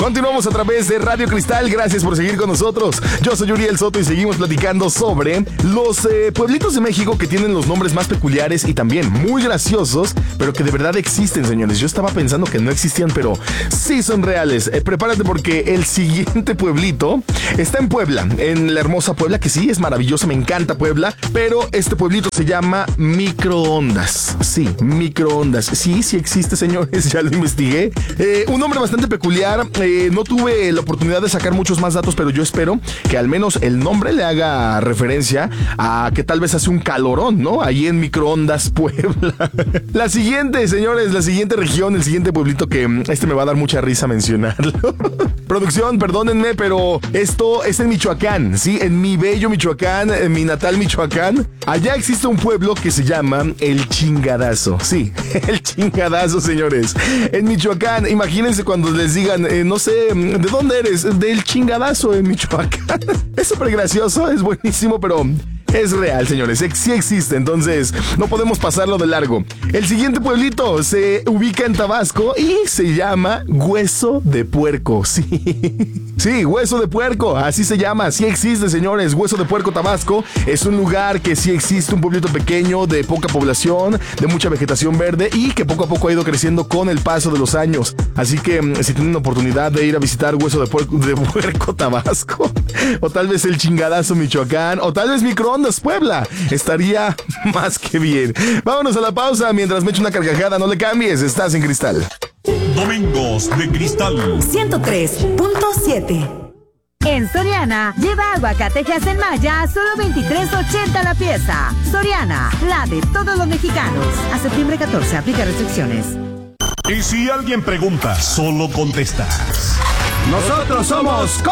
Continuamos a través de Radio Cristal. Gracias por seguir con nosotros. Yo soy Uriel Soto y seguimos platicando sobre los pueblitos de México que tienen los nombres más peculiares y también muy graciosos, pero que de verdad existen, señores. Yo estaba pensando que no existían, pero sí son reales. Prepárate porque el siguiente pueblito está en Puebla, en la hermosa Puebla, que sí, es maravillosa, me encanta Puebla, pero este pueblito se llama Microondas. Sí, Microondas. Sí existe, señores, ya lo investigué. Un nombre bastante peculiar. No tuve la oportunidad de sacar muchos más datos, pero yo espero que al menos el nombre le haga referencia a que tal vez hace un calorón, ¿no? Ahí en Microondas, Puebla. La siguiente, señores, la siguiente región, el siguiente pueblito que me va a dar mucha risa mencionarlo. Producción, perdónenme, pero esto es en Michoacán, ¿sí? En mi bello Michoacán, en mi natal Michoacán. Allá existe un pueblo que se llama El Chingadazo. Sí, El Chingadazo, señores. En Michoacán, imagínense cuando les digan, no sé, ¿de dónde eres? Del Chingadazo en Michoacán. Es súper gracioso, es buenísimo, pero es real, señores. Sí existe, entonces no podemos pasarlo de largo. El siguiente pueblito se ubica en Tabasco y se llama Hueso de Puerco. Sí, Hueso de Puerco, así se llama. Sí existe, señores. Hueso de Puerco, Tabasco. Es un lugar que sí existe, un pueblito pequeño, de poca población, de mucha vegetación verde y que poco a poco ha ido creciendo con el paso de los años. Así que si tienen la oportunidad de ir a visitar Hueso de Puerco, Tabasco, o tal vez El Chingadazo, Michoacán, o tal vez Microondas, Puebla, estaría más que bien. Vámonos a la pausa mientras me echo una carcajada. No le cambies, estás en Cristal. Domingos de Cristal 103.7. En Soriana, lleva aguacatejas en malla a solo $23.80 la pieza. Soriana, la de todos los mexicanos. A septiembre 14, aplica restricciones. Y si alguien pregunta, solo contestas. Nosotros somos